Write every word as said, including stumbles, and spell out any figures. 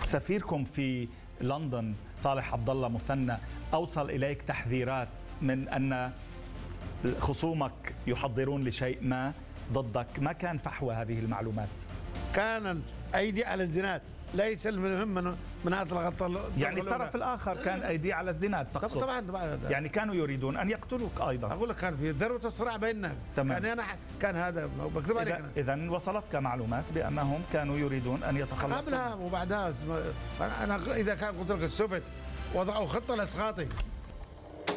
سفيركم في لندن صالح عبد الله مثنى أوصل إليك تحذيرات من أن خصومك يحضرون لشيء ما ضدك؟ ما كان فحوى هذه المعلومات؟ كان أيدي على الزناد، ليس المهم من من أطلق. يعني الطرف الآخر كان أيدي على الزناد تقصد؟ طبعا طبعا. يعني كانوا يريدون أن يقتلوك أيضا. أقول لك كان في ذروة الصراع بيننا. تمام. كان أنا كان هذا بكتب عليك. إذا وصلتك معلومات بأنهم كانوا يريدون أن يتخلصوا قبلها وبعدها. أنا إذا كان قلت لك السبت وضعوا خطة لإسقاطي.